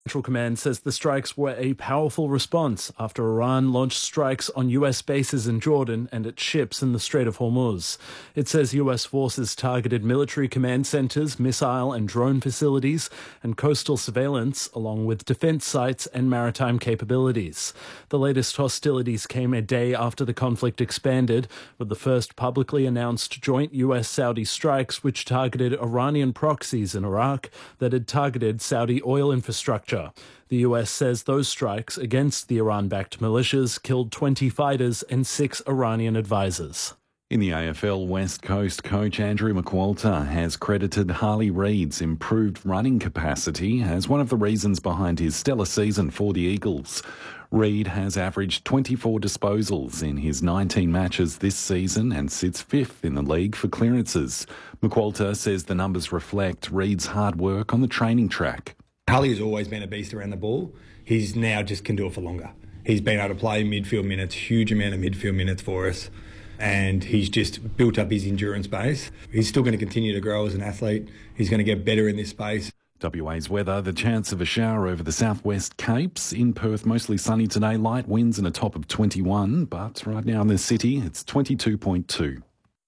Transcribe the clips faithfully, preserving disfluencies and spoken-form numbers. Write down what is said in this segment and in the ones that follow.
Central Command says the strikes were a powerful response after Iran launched strikes on U S bases in Jordan and at ships in the Strait of Hormuz. It says U S forces targeted military command centres, missile and drone facilities, and coastal surveillance, along with defence sites and maritime capabilities. The latest hostilities came a day after the conflict expanded, with the first publicly announced joint U S-Saudi strikes which targeted Iranian proxies in Iraq that had targeted Saudi oil infrastructure. The U S says those strikes against the Iran-backed militias killed twenty fighters and six Iranian advisors. In the A F L, West Coast coach Andrew McQualter has credited Harley Reid's improved running capacity as one of the reasons behind his stellar season for the Eagles. Reid has averaged twenty-four disposals in his nineteen matches this season and sits fifth in the league for clearances. McQualter says the numbers reflect Reid's hard work on the training track. Harley has always been a beast around the ball. He's now just can do it for longer. He's been able to play midfield minutes, huge amount of midfield minutes for us, and he's just built up his endurance base. He's still going to continue to grow as an athlete. He's going to get better in this space. W A's weather, the chance of a shower over the southwest Capes. In Perth, mostly sunny today, light winds and a top of twenty-one, but right now in the city, it's twenty-two point two.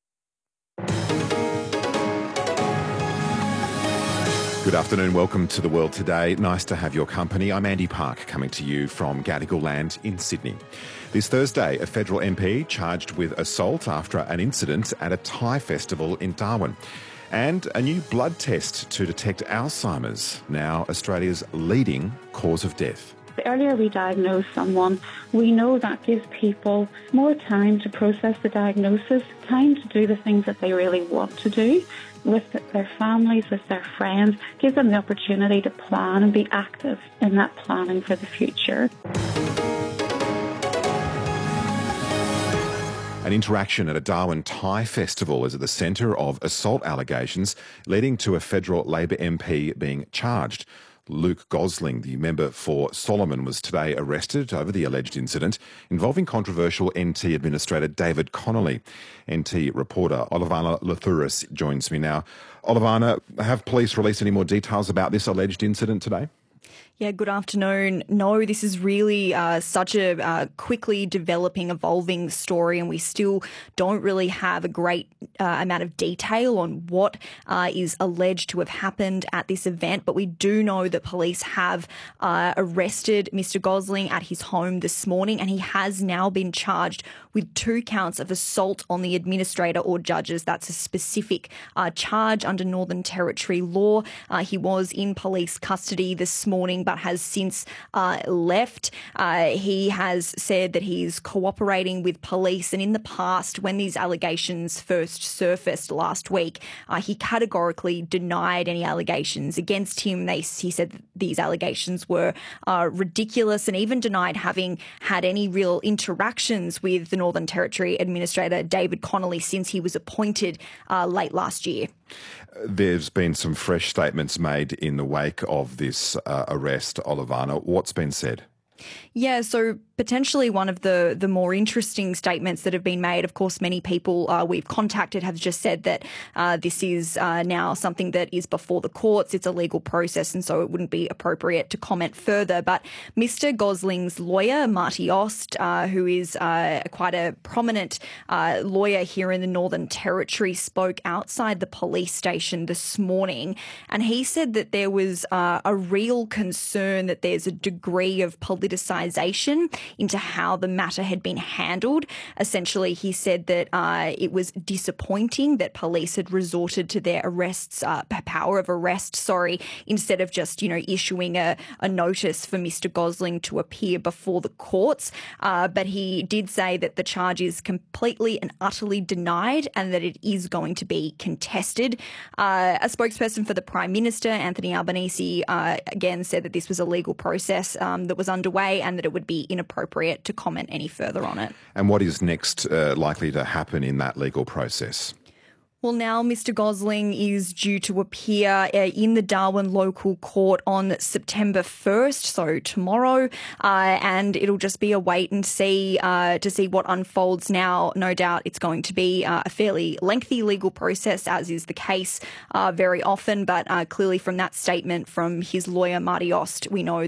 Good afternoon, welcome to The World Today. Nice to have your company. I'm Andy Park, coming to you from Gadigal Land in Sydney. This Thursday, a federal M P charged with assault after an incident at a Thai festival in Darwin. And a new blood test to detect Alzheimer's, now Australia's leading cause of death. The earlier we diagnose someone, we know that gives people more time to process the diagnosis, time to do the things that they really want to do with their families, with their friends, gives them the opportunity to plan and be active in that planning for the future. An interaction at a Darwin Thai festival is at the centre of assault allegations, leading to a federal Labor M P being charged. Luke Gosling, the member for Solomon, was today arrested over the alleged incident involving controversial N T Administrator David Connolly. N T reporter Olivana Lathuris joins me now. Olivana, have police released any more details about this alleged incident today? Yeah, good afternoon. No, this is really uh, such a uh, quickly developing, evolving story, and we still don't really have a great uh, amount of detail on what uh, is alleged to have happened at this event. But we do know that police have uh, arrested Mister Gosling at his home this morning, and he has now been charged with two counts of assault on the administrator or judges. That's a specific uh, charge under Northern Territory law. Uh, he was in police custody this morning, but has since uh, left. Uh, he has said that he's cooperating with police, and in the past, when these allegations first surfaced last week, uh, he categorically denied any allegations against him. They, he said that these allegations were uh, ridiculous, and even denied having had any real interactions with the Northern Territory Administrator David Connolly since he was appointed uh, late last year. There's been some fresh statements made in the wake of this uh, arrest, Olivana. What's been said? Yeah, so potentially one of the, the more interesting statements that have been made, of course, many people uh, we've contacted have just said that uh, this is uh, now something that is before the courts. It's a legal process, and so it wouldn't be appropriate to comment further. But Mister Gosling's lawyer, Marty Ost, uh, who is uh, quite a prominent uh, lawyer here in the Northern Territory, spoke outside the police station this morning, and he said that there was uh, a real concern that there's a degree of politicisation into how the matter had been handled. Essentially, he said that uh, it was disappointing that police had resorted to their arrests, uh, power of arrest, sorry, instead of just, you know, issuing a, a notice for Mister Gosling to appear before the courts. Uh, but he did say that the charge is completely and utterly denied and that it is going to be contested. Uh, a spokesperson for the Prime Minister, Anthony Albanese, uh, again said that this was a legal process um, that was underway and that it would be inappropriate to comment any further on it. And what is next uh, likely to happen in that legal process? Well, now Mister Gosling is due to appear uh, in the Darwin local court on September first, so tomorrow, uh, and it'll just be a wait and see uh, to see what unfolds now. No doubt it's going to be uh, a fairly lengthy legal process, as is the case uh, very often, but uh, clearly from that statement from his lawyer, Marty Ost, we know